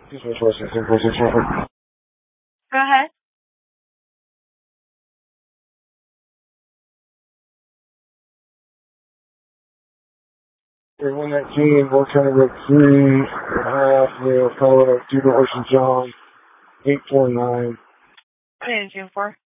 Go ahead. 119, Volcano Road 3.5, Leo, Colorado, 2 to Ocean John, 849. Engine 4.